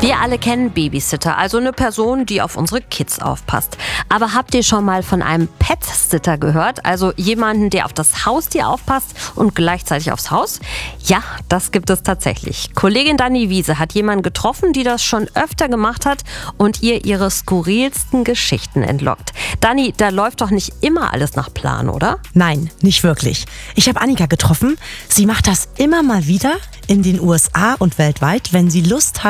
Wir alle kennen Babysitter, also eine Person, die auf unsere Kids aufpasst. Aber habt ihr schon mal von einem Pet-Sitter gehört? Also jemanden, der auf das Haustier aufpasst und gleichzeitig aufs Haus? Ja, das gibt es tatsächlich. Kollegin Dani Wiese hat jemanden getroffen, die das schon öfter gemacht hat und ihr ihre skurrilsten Geschichten entlockt. Dani, da läuft doch nicht immer alles nach Plan, oder? Nein, nicht wirklich. Ich habe Annika getroffen. Sie macht das immer mal wieder in den USA und weltweit, wenn sie Lust hat,